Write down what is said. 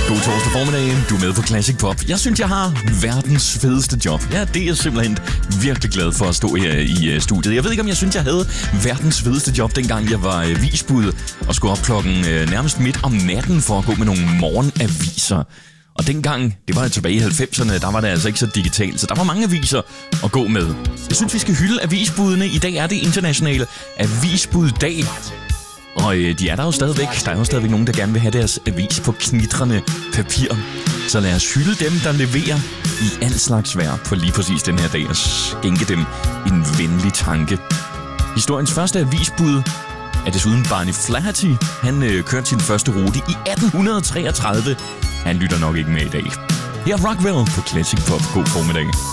God torsdag formiddag. Du er med på Classic Pop. Jeg synes, jeg har verdens fedeste job. Ja, det er jeg simpelthen virkelig glad for at stå her i studiet. Jeg ved ikke, om jeg synes, jeg havde verdens fedeste job, dengang jeg var avisbud og skulle op klokken nærmest midt om natten for at gå med nogle morgenaviser. Og dengang, det var tilbage i 90'erne, der var det altså ikke så digitalt, så der var mange aviser at gå med. Jeg synes, vi skal hylde avisbudene. I dag er det internationale avisbuddag. Og de er der jo stadigvæk. Der er jo stadigvæk nogen, der gerne vil have deres avis på knitrende papir. Så lad os hylde dem, der leverer i al slags vejr på lige præcis den her dag, og skænke dem en venlig tanke. Historiens første avisbud er desuden Barney Flaherty. Han kørte sin første rute i 1833. Han lytter nok ikke med i dag. Her er Rockwell på Classic Pop. God formiddag.